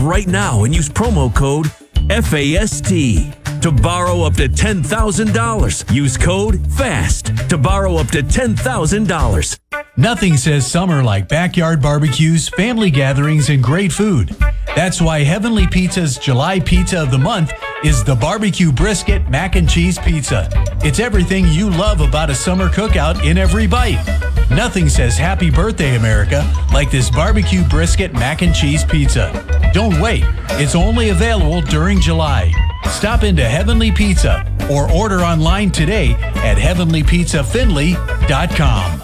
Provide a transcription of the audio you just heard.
right now and use promo code FAST to borrow up to $10,000. Use code FAST to borrow up to $10,000. Nothing says summer like backyard barbecues, family gatherings, and great food. That's why Heavenly Pizza's July Pizza of the Month is the Barbecue Brisket Mac and Cheese Pizza. It's everything you love about a summer cookout in every bite. Nothing says Happy Birthday, America, like this Barbecue Brisket Mac and Cheese Pizza. Don't wait. It's only available during July. Stop into Heavenly Pizza or order online today at heavenlypizzafinley.com.